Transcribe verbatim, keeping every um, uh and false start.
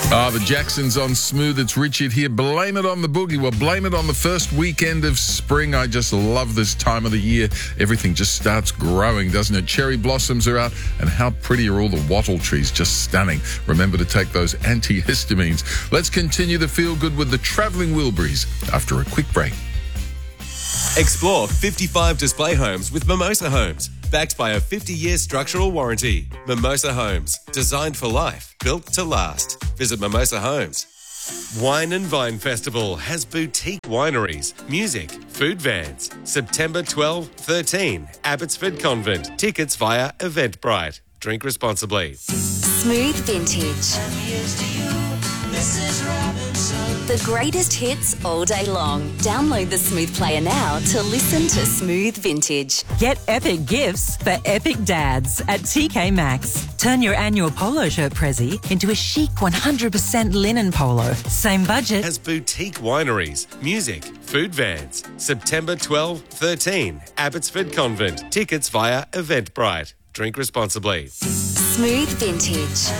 Ah, the Jacksons on Smooth. It's Richard here. Blame it on the boogie. Well, blame it on the first weekend of spring. I just love this time of the year. Everything just starts growing, doesn't it? Cherry blossoms are out, and how pretty are all the wattle trees? Just stunning. Remember to take those antihistamines. Let's continue the feel good with the Travelling Wilburys after a quick break. Explore fifty-five display homes with Mimosa Homes. Backed by a fifty-year structural warranty. Mimosa Homes. Designed for life. Built to last. Visit Mimosa Homes. Wine and Vine Festival has boutique wineries, music, food vans. September twelfth, thirteen, Abbotsford Convent. Tickets via Eventbrite. Drink responsibly. Smooth Vintage. The greatest hits all day long. Download the Smooth Player now to listen to Smooth Vintage. Get epic gifts for epic dads at T K Maxx. Turn your annual polo shirt prezi into a chic one hundred percent linen polo. Same budget. Has boutique wineries, music, food vans. September twelfth, thirteen, Abbotsford Convent. Tickets via Eventbrite. Drink responsibly. Smooth Vintage.